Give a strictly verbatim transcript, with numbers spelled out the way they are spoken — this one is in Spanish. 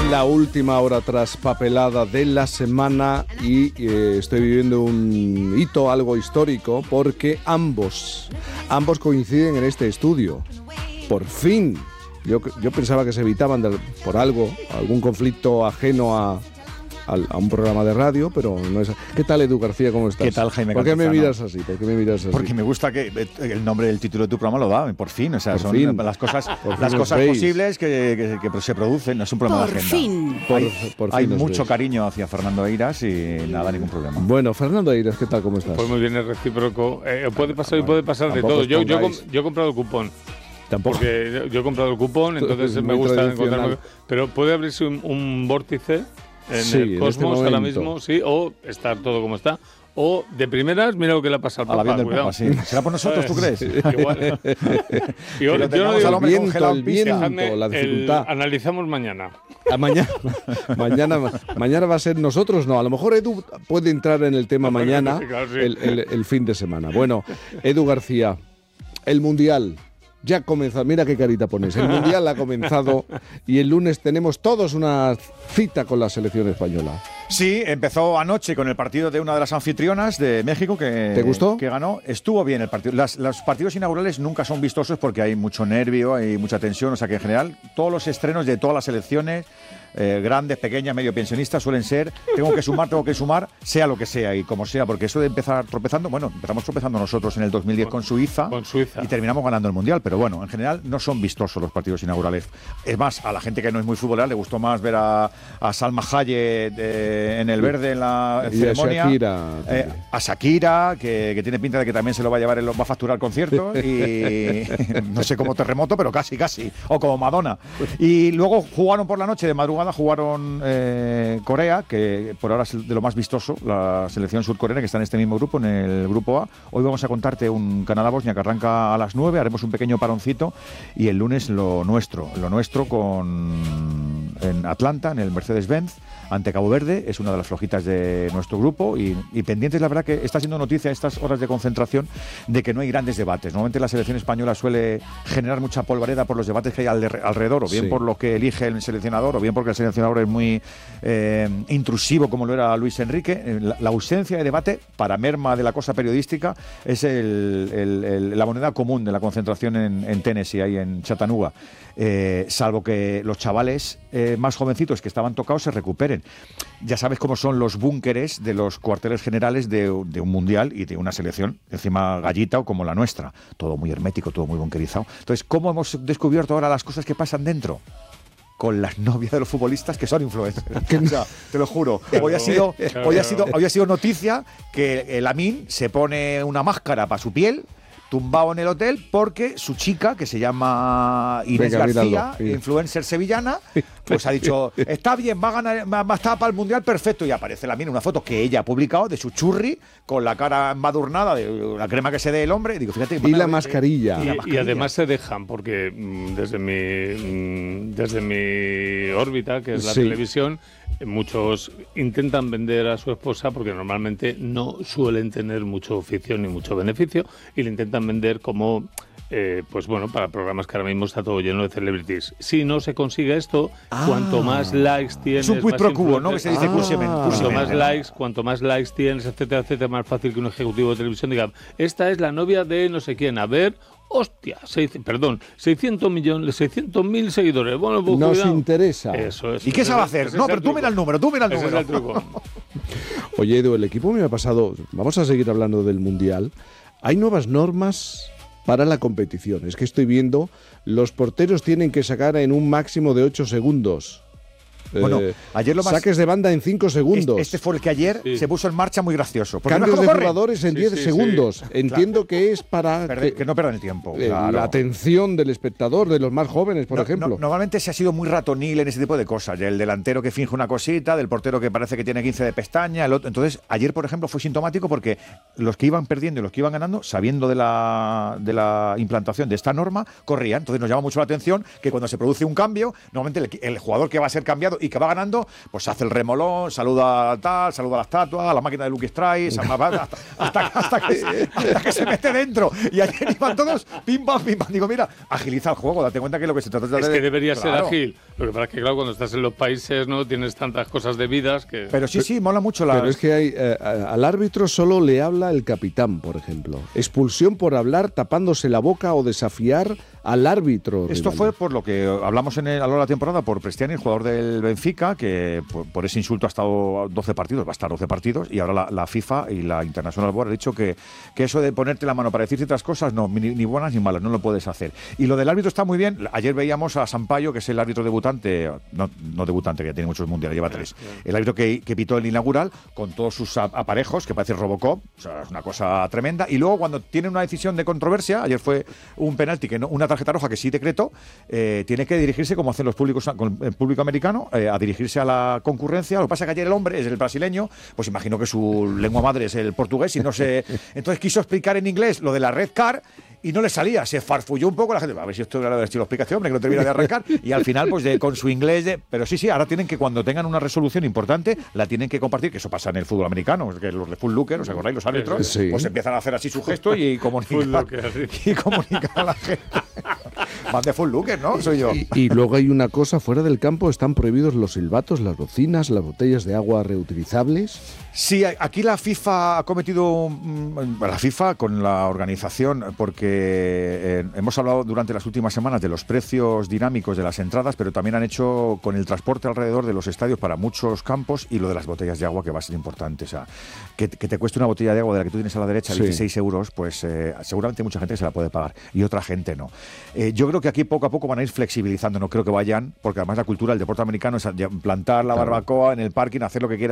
la última hora traspapelada de la semana y eh, estoy viviendo un hito algo histórico porque ambos, ambos coinciden en este estudio. Por fin. Yo, yo pensaba que se evitaban de, por algo, algún conflicto ajeno a, a, a un programa de radio, pero no es. ¿Qué tal, Edu García? ¿Cómo estás? ¿Qué tal, Jaime ¿Por qué Campuzano? me miras así? ¿Por qué me miras así? Porque me gusta que el nombre del título de tu programa lo da, por fin. O sea, por son fin. las cosas, por las fin cosas veis. posibles que, que, que se producen, no es un problema por de agenda. Fin. Por, hay por hay fin mucho veis. cariño hacia Fernando Eiras y nada, ningún problema. Bueno, Fernando Eiras, ¿qué tal? ¿Cómo estás? Pues muy bien, es recíproco. Eh, puede pasar y puede pasar de Tampoco todo. Yo, yo, pongáis- yo he comprado el cupón. Tampoco. Porque yo, yo he comprado el cupón, entonces Muy me gusta tradicional. encontrarme. Pero puede abrirse un, un vórtice en Sí, en el este cosmos ahora momento. mismo, sí, o estar todo como está. O de primeras, mira lo que le ha pasado Al al avión Papa, del cuidado. Papa, sí. ¿Será por nosotros, tú crees? Igual. Y yo, lo yo no tengamos digo- al hombre el viento, congelado el en pista. viento, Dejadme la el- dificultad. analizamos mañana. A mañana, mañana, mañana va a ser nosotros, no. A lo mejor Edu puede entrar en el tema mañana, Claro, sí. el, el- el fin de semana. Bueno, Edu García, el Mundial ya ha comenzado. Mira qué carita pones. El Mundial ha comenzado y el lunes tenemos todos una cita con la selección española. Sí, empezó anoche con el partido de una de las anfitrionas de México que, ¿Te gustó? que ganó. Estuvo bien el partido. Las, los partidos inaugurales nunca son vistosos porque hay mucho nervio, hay mucha tensión. O sea que en general todos los estrenos de todas las selecciones, eh, grandes, pequeñas, medio pensionistas, suelen ser tengo que sumar, tengo que sumar, sea lo que sea y como sea. Porque eso de empezar tropezando, bueno, empezamos tropezando nosotros en el dos mil diez con, con Suiza, con Suiza y terminamos ganando el Mundial. Pero bueno, en general no son vistosos los partidos inaugurales. Es más, a la gente que no es muy futbolera le gustó más ver a, a Salma Hayek eh, en el verde en la Y a ceremonia. Shakira Eh, también. a Shakira, que, que tiene pinta de que también se lo va a llevar, el- va a facturar el concierto. Y no sé como Terremoto, pero casi, casi. O como Madonna. Y luego jugaron por la noche, de madrugada, jugaron eh, Corea, que por ahora es de lo más vistoso, la selección surcoreana, que está en este mismo grupo, en el grupo A. Hoy vamos a contarte un Canadá-Bosnia que arranca a las nueve, haremos un pequeño paroncito y el lunes lo nuestro, lo nuestro con en Atlanta, en el Mercedes-Benz, ante Cabo Verde, es una de las flojitas de nuestro grupo y, y pendientes, la verdad que está siendo noticia estas horas de concentración de que no hay grandes debates. Normalmente la selección española suele generar mucha polvareda por los debates que hay alde- alrededor, o bien Sí. por lo que elige el seleccionador, o bien porque el seleccionador es muy eh, intrusivo como lo era Luis Enrique. Eh, La, la ausencia de debate, para merma de la cosa periodística, es el- el- el- la moneda común de la concentración en, en Tennessee, ahí en Chattanooga. Eh, salvo que los chavales eh, más jovencitos que estaban tocados se recuperen. Ya sabes cómo son los búnkeres de los cuarteles generales de, de un mundial y de una selección, encima gallita o como la nuestra. Todo muy hermético, todo muy bunkerizado. Entonces, ¿cómo hemos descubierto ahora las cosas que pasan dentro? Con las novias de los futbolistas que son influencers. O sea, te lo juro. Hoy ha sido, hoy ha sido, hoy ha sido noticia que el Amin se pone una máscara para su piel, tumbado en el hotel, porque su chica, que se llama Inés Venga, García, míralo, mira. influencer sevillana, pues ha dicho, está bien, va a ganar, va va a estar para el Mundial, perfecto. Y aparece la mina una foto que ella ha publicado de su churri, con la cara embadurnada de la crema que se dé el hombre. Digo, fíjate, Y van a la ver- mascarilla. Y, la y mascarilla. además se dejan, porque mm, desde mi mm, desde mi órbita, que es la Sí. televisión, eh, muchos intentan vender a su esposa porque normalmente no suelen tener mucho oficio ni mucho beneficio, y le intentan vender como eh, pues bueno, para programas que ahora mismo está todo lleno de celebrities. Si no se consigue esto, Ah. cuanto más likes tienes, Es un quid más pro quo, ¿no? Que se dice influencia- Ah. cursimen, Cuanto cursimen. más likes, cuanto más likes tienes, etcétera, etcétera, más fácil que un ejecutivo de televisión diga, esta es la novia de no sé quién, a ver, hostia, seis, perdón, seiscientos millones, seiscientos mil seguidores. Bueno, pues Nos cuidado. interesa. Eso es. ¿Y qué ese- sabe hacer? ese No, es pero tú truco. mira el número, tú mira el Ese número. es el truco. Oye, Edu, el equipo me ha pasado. Vamos a seguir hablando del Mundial. Hay nuevas normas para la competición. Es que estoy viendo, los porteros tienen que sacar en un máximo de ocho segundos. Bueno, Eh, ayer lo más- saques de banda en cinco segundos. Este, este fue el que ayer Sí. se puso en marcha muy gracioso. Porque Cambios no de corre. jugadores en Sí, diez sí, sí. segundos. Entiendo que es para Perder- que, que no pierdan el tiempo. eh, claro. la atención del espectador, de los más jóvenes, por No- ejemplo. no- normalmente se ha sido muy ratonil en ese tipo de cosas. El delantero que finge una cosita, del portero que parece que tiene quince de pestaña, el otro. Entonces, ayer, por ejemplo, fue sintomático porque los que iban perdiendo y los que iban ganando, sabiendo de la, de la implantación de esta norma, corrían. Entonces nos llama mucho la atención que cuando se produce un cambio, normalmente el, el jugador que va a ser cambiado y que va ganando, pues hace el remolón, saluda a tal, saluda a la estatua, a la máquina de Lucky Strikes, hasta, hasta, hasta, que, hasta que se mete dentro. Y ayer iban todos pim pam, pim pam. Digo, mira, agiliza el juego, date cuenta que lo que se trata es de... que debería claro. ser ágil. Lo que pasa es que, claro, cuando estás en los países, ¿no? Tienes tantas cosas debidas que... Pero sí, sí, mola mucho la... Pero es que hay, eh, al árbitro solo le habla el capitán, por ejemplo. Expulsión por hablar tapándose la boca o desafiar al árbitro. Esto rival. fue por lo que hablamos en el, a lo largo de la temporada por Prestiani, el jugador del Benfica, que por, por ese insulto ha estado doce partidos, va a estar doce partidos, y ahora la, la FIFA y la International Board ha dicho que, que eso de ponerte la mano para decir ciertas cosas, no, ni, ni buenas ni malas, no lo puedes hacer. Y lo del árbitro está muy bien. Ayer veíamos a Sampaio, que es el árbitro debutante, no, no debutante, que ya tiene muchos mundiales, lleva tres, el árbitro que, que pitó el inaugural, con todos sus aparejos, que parece Robocop, o sea, es una cosa tremenda, y luego cuando tiene una decisión de controversia, ayer fue un penalti, que no, una tarjeta roja que sí decretó, eh, tiene que dirigirse, como hacen los públicos con el público americano, eh, a dirigirse a la concurrencia. Lo que pasa es que ayer el hombre es el brasileño, pues imagino que su lengua madre es el portugués y no sé, entonces quiso explicar en inglés lo de la red card y no le salía, se farfulló un poco la gente, a ver si esto era de estilo explicación, hombre, que no termina de arrancar, y al final, pues de, con su inglés, de, pero sí, sí, ahora tienen que, cuando tengan una resolución importante, la tienen que compartir, que eso pasa en el fútbol americano, que los de full looker, ¿os acordáis? Los árbitros, sí. pues empiezan a hacer así su gesto y comunicar, y comunicar a la gente. Más de full looker, ¿no? Soy yo. Y, y luego hay una cosa, fuera del campo están prohibidos los silbatos, las bocinas, las botellas de agua reutilizables. Sí, aquí la FIFA ha cometido, la FIFA con la organización, porque eh, hemos hablado durante las últimas semanas de los precios dinámicos de las entradas, pero también han hecho con el transporte alrededor de los estadios para muchos campos y lo de las botellas de agua, que va a ser importante. O sea, que, que te cueste una botella de agua de la que tú tienes a la derecha, sí, dieciséis euros, pues eh, seguramente mucha gente se la puede pagar y otra gente no. Eh, yo creo que aquí poco a poco van a ir flexibilizando, no creo que vayan, porque además la cultura del deporte americano es plantar la barbacoa en el parking, hacer lo que quieras